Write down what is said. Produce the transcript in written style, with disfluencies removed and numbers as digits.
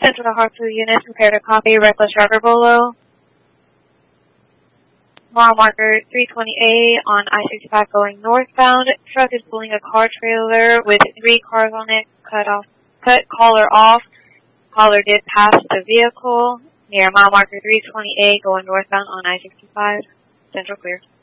Central to Hartsville units, prepare to copy. Reckless driver below. Mile marker 320A on I-65 going northbound. Truck is pulling a car trailer with 3 cars on it. Cut caller off. Caller did pass the vehicle near mile marker 320A going northbound on I-65. Central clear.